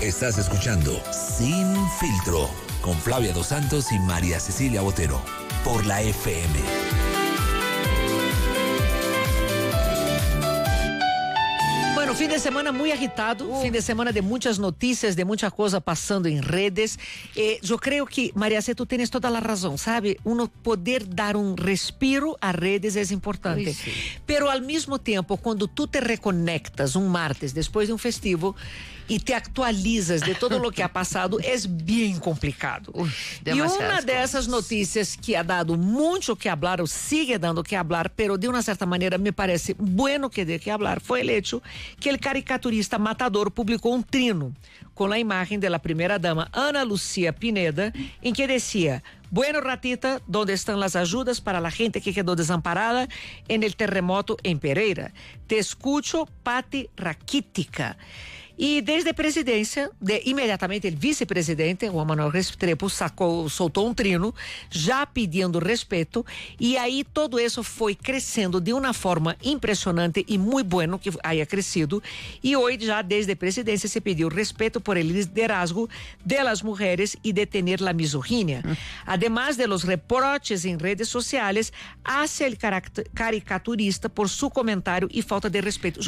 Estás escuchando Sin Filtro con Flavia Dos Santos y María Cecilia Botero por la FM. Bueno, fim de semana muito agitado, fim de semana de muitas notícias, de muita coisa passando em redes. Eu creio que, Maria C, tu tens toda a razão, sabe? Uno poder dar um respiro a redes é importante. Pero ao mesmo tempo, quando tu te reconectas um martes, depois de um festivo, e te actualizas de todo o que ha passado, é bem complicado. E uma dessas notícias que ha dado muito que hablar, ou sigue dando que hablar, pero de uma certa maneira me parece bueno que dê que hablar, foi o hecho que o caricaturista Matador publicou um trino com a imagem da primeira-dama Ana Lucía Pineda, em que decía: bueno, ratita, ¿dónde están las ayudas para la gente que quedó desamparada en el terremoto en Pereira? Te escucho, Pati Raquítica. E desde a presidência, imediatamente o vice-presidente, Juan Manuel Restrepo, soltou um trino, já pedindo respeito, e aí todo isso foi crescendo de uma forma impressionante e muito bueno que haya crescido, e hoje já desde a presidência se pediu respeito por el liderazgo de las mujeres e detener la misoginia. Además de los reproches em redes sociais hacia el caricaturista por su comentário e falta de respeito.